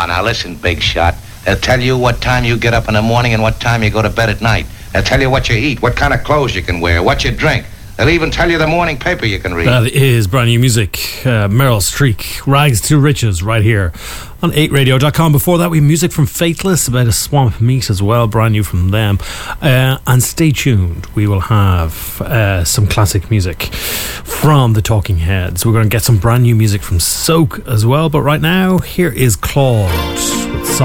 now listen, big shot. They'll tell you what time you get up in the morning and what time you go to bed at night. They'll tell you what you eat, what kind of clothes you can wear, what you drink. They'll even tell you the morning paper you can read. That is brand new music. Meryl Streep, Rags to Riches, right here on 8radio.com. Before that, we have music from Faithless, about a swamp meet as well, brand new from them. And stay tuned, we will have some classic music from the Talking Heads. We're going to get some brand new music from Soak as well. But right now, here is Claude with